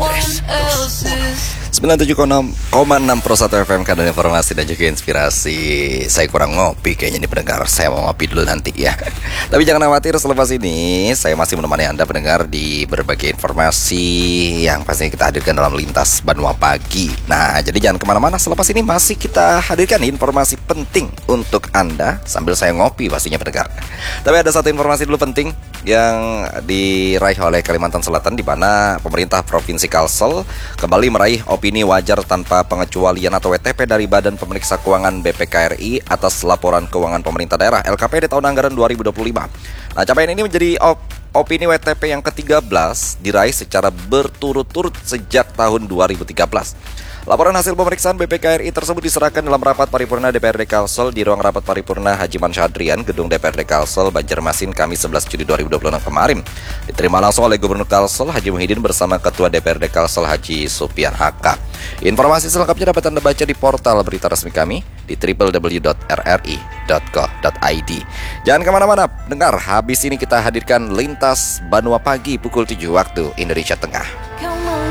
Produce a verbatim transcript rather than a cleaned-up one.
sembilan puluh tujuh koma enam Pro satu F M, kadang informasi dan juga inspirasi. Saya kurang ngopi kayaknya nih pendengar. Saya mau ngopi dulu nanti ya. Tapi jangan khawatir, selepas ini saya masih menemani Anda pendengar di berbagai informasi yang pastinya kita hadirkan dalam Lintas Banua Pagi. Nah, jadi jangan kemana-mana, selepas ini masih kita hadirkan informasi penting untuk Anda sambil saya ngopi pastinya pendengar. Tapi ada satu informasi dulu penting yang diraih oleh Kalimantan Selatan, di mana pemerintah Provinsi Kalsel kembali meraih opini wajar tanpa pengecualian atau W T P dari Badan Pemeriksa Keuangan B P K R I atas laporan keuangan pemerintah daerah L K P D tahun anggaran dua ribu dua puluh lima. Nah, capaian ini menjadi op opini W T P yang ke tiga belas diraih secara berturut-turut sejak tahun dua ribu tiga belas. Laporan hasil pemeriksaan B P K R I tersebut diserahkan dalam rapat paripurna D P R D Kalsel di ruang rapat paripurna Haji Mansyadrian, Gedung D P R D Kalsel, Banjarmasin, Kamis sebelas Juli dua ribu dua puluh enam kemarin. Diterima langsung oleh Gubernur Kalsel Haji Muhyiddin bersama Ketua D P R D Kalsel Haji Supian Haka. Informasi selengkapnya dapat Anda baca di portal berita resmi kami di w w w dot r r i dot go dot i d. Jangan kemana-mana, dengar. Habis ini kita hadirkan Lintas Banua Pagi pukul tujuh waktu Indonesia Tengah.